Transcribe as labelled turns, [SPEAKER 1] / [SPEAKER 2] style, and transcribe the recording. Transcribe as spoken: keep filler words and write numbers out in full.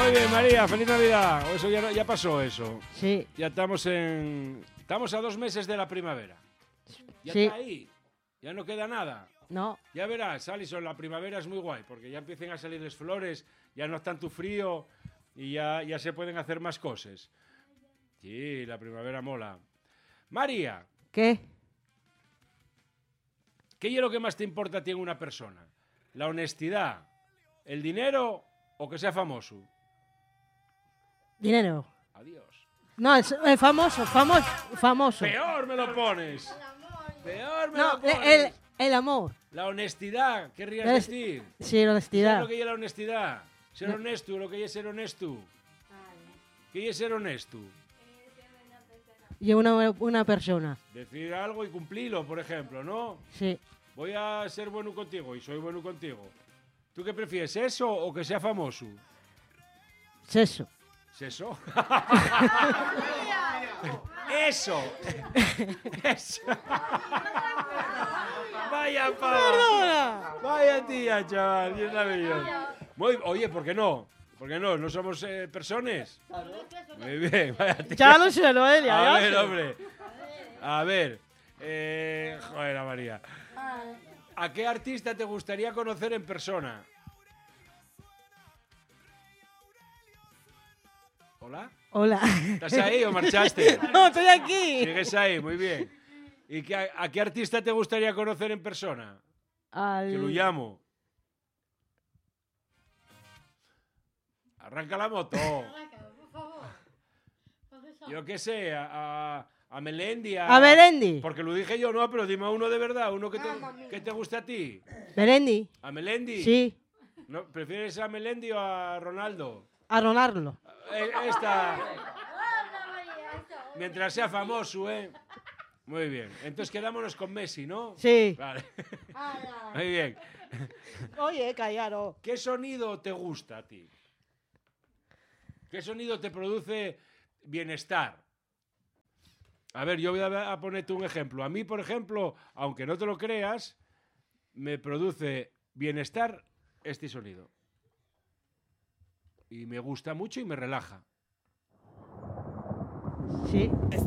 [SPEAKER 1] Muy bien, María, feliz Navidad. O eso ya, no, ya pasó eso.
[SPEAKER 2] Sí.
[SPEAKER 1] Ya estamos en... Estamos a dos meses de la primavera. Ya
[SPEAKER 2] Sí.
[SPEAKER 1] está ahí. Ya no queda nada.
[SPEAKER 2] No.
[SPEAKER 1] Ya verás, Alison, la primavera es muy guay, porque ya empiezan a salir las flores, ya no es tanto frío y ya, ya se pueden hacer más cosas. Sí, la primavera mola. María,
[SPEAKER 2] ¿Qué?
[SPEAKER 1] ¿qué es lo que más te importa a ti en una persona? ¿La honestidad, el dinero o que sea famoso?
[SPEAKER 2] Dinero.
[SPEAKER 1] Adiós.
[SPEAKER 2] No, es, es famoso, famoso, famoso.
[SPEAKER 1] Peor me lo pones. Peor me
[SPEAKER 2] No,
[SPEAKER 1] lo pones.
[SPEAKER 2] el, el amor.
[SPEAKER 1] La honestidad, querrías
[SPEAKER 2] Es-
[SPEAKER 1] decir.
[SPEAKER 2] Sí, la
[SPEAKER 1] ¿Sabes
[SPEAKER 2] honestidad.
[SPEAKER 1] lo que es la honestidad? Ser
[SPEAKER 2] No.
[SPEAKER 1] honesto, lo que es ser honesto. ¿Qué es ser honesto?
[SPEAKER 2] Y una, una persona.
[SPEAKER 1] Decir algo y cumplirlo, por ejemplo, ¿no?
[SPEAKER 2] Sí.
[SPEAKER 1] Voy a ser bueno contigo y soy bueno contigo. ¿Tú qué prefieres, eso o que sea famoso?
[SPEAKER 2] Es eso.
[SPEAKER 1] ¿Es eso? Eso. Eso. Vaya pava. Vaya tía, chaval. Dios maravilloso. Muy, oye, ¿por qué no? ¿Por qué no? ¿No somos eh, personas? Muy bien, vaya tía.
[SPEAKER 2] Ya no sé, Noelia.
[SPEAKER 1] A
[SPEAKER 2] ya
[SPEAKER 1] ver,
[SPEAKER 2] sé.
[SPEAKER 1] hombre. A ver. Eh, joder, a María. ¿A qué artista te gustaría conocer en persona? ¿Hola?
[SPEAKER 2] Hola.
[SPEAKER 1] ¿Estás ahí o marchaste?
[SPEAKER 2] No, estoy aquí.
[SPEAKER 1] Sigues ahí, muy bien. ¿Y qué, a, a qué artista te gustaría conocer en persona?
[SPEAKER 2] Al...
[SPEAKER 1] Que lo llamo. Arranca la moto. Yo qué sé, a, a, a Melendi. A,
[SPEAKER 2] A Melendi.
[SPEAKER 1] Porque lo dije yo, no, pero dime uno de verdad, uno que te, que te guste a ti.
[SPEAKER 2] Melendi.
[SPEAKER 1] ¿A Melendi?
[SPEAKER 2] Sí.
[SPEAKER 1] ¿No, ¿Prefieres a Melendi o a Ronaldo?
[SPEAKER 2] A Ronaldo.
[SPEAKER 1] Eh, Esta. Mientras sea famoso, ¿eh? Muy bien. Entonces quedámonos con Messi, ¿no?
[SPEAKER 2] Sí.
[SPEAKER 1] Vale. Muy bien.
[SPEAKER 2] Oye, callaros.
[SPEAKER 1] ¿Qué sonido te gusta a ti? ¿Qué sonido te produce bienestar? A ver, yo voy a, a ponerte un ejemplo. A mí, por ejemplo, aunque no te lo creas, me produce bienestar este sonido. Y me gusta mucho y me relaja.
[SPEAKER 2] Sí.